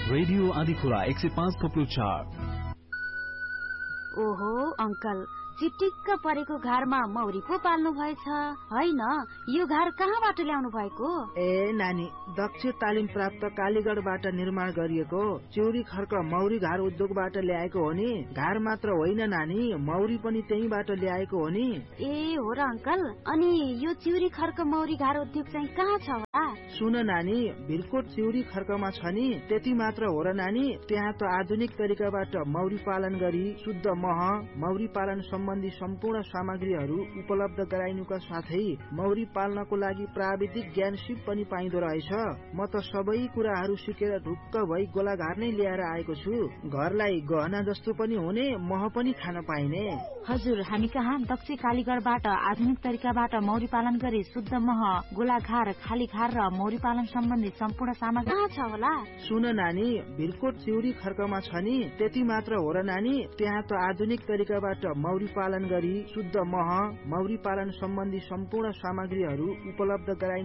Radio Andhikhola 105.4। ओहो uncle, चिटिक्क परेको घरमा मौरी पो पाल्नु भएछ हैन? यो घर कहाँबाट ल्याउनु भएको? ए नानी, दक्ष तालिम प्राप्त कालीगढबाट निर्माण गरिएको चिउरी खर्क मौरी घर उद्योगबाट ल्याएको हो नि। घर मात्र होइन नानी, मौरी पनि त्यहीबाट ल्याएको हो नि। ए हो र अंकल, अनि यो चिउरी खर्क मौरी घर उद्योग चाहिँ कहाँ छ? सुन नानी, भिरकोट चिउरी खर्कमा छ नि। त्यति मात्र हो र नानी, त्यहाँ त आधुनिक तरिकाबाट मौरी पालन गरी शुद्ध मह, मौरी पालन सम्बन्धी सम्पूर्ण सामग्रीहरू उपलब्ध गराइनुका साथै मौरी पाल्नको लागि प्राविधिक ज्ञान सिप पनि पाइदो रहेछ। म त सबै कुराहरू सिकेर ढुक्क भई गोलाघार नै ल्याएर आएको छु। घरलाई गहना जस्तो पनि हुने, मह पनि खान पाइने। हजुर, हामी कहाँ दक्ष कालीगढबाट आधुनिक तरिकाबाट मौरी पालन गरी शुद्ध मह, गोलाघार, खाली घार र मौरी पालन सम्बन्धी सम्पूर्ण सामग्री कहाँ छ होला? सुन नानी, भिरकोट चिउरी खर्कमा छ नि। त्यति मात्र हो र नानी, त्यहाँ त आधुनिक तरिकाबाट मौरी पालन गरी शुद्ध मह, मौरी पालन सम्बन्धी सम्पूर्ण सामग्रीहरू उपलब्ध गराइ